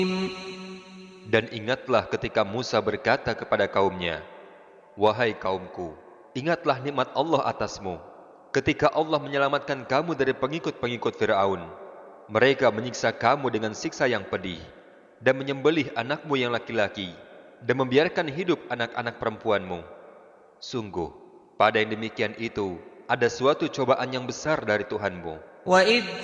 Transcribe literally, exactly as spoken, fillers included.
Dan ingatlah ketika Musa berkata kepada kaumnya, "Wahai kaumku, ingatlah nikmat Allah atasmu, ketika Allah menyelamatkan kamu dari pengikut-pengikut Fir'aun. Mereka menyiksa kamu dengan siksa yang pedih, dan menyembelih anakmu yang laki-laki, dan membiarkan hidup anak-anak perempuanmu. Sungguh, pada yang demikian itu, ada suatu cobaan yang besar dari Tuhanmu."